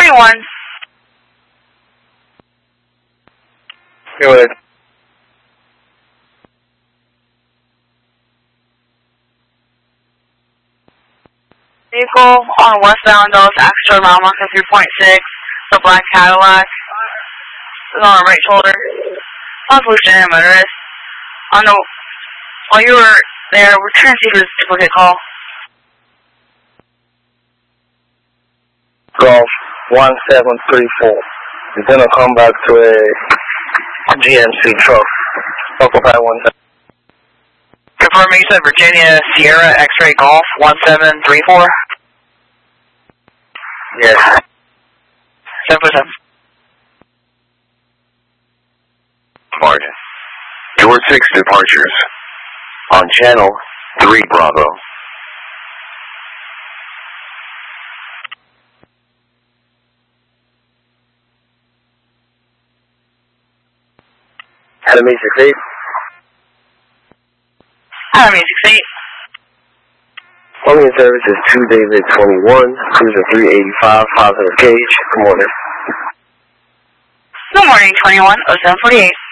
21. Go ahead. Vehicle on westbound Dulles Axter, mile marker 3.6. The black Cadillac. It's on the right shoulder. Non-pollution motorist. While you were there, we're trying to see if it was a duplicate call. Golf 1734. You're gonna come back to a GMC truck. Occupy 17. Confirming you said Virginia Sierra X-Ray Golf 1734? Yes. 747. Martin. Door 6 departures. On channel 3 Bravo. Adam 868. Adam 868. Plumbing service is 2 David 21, cruiser 385, 500 gauge. Good morning. Good morning, 21, 0748.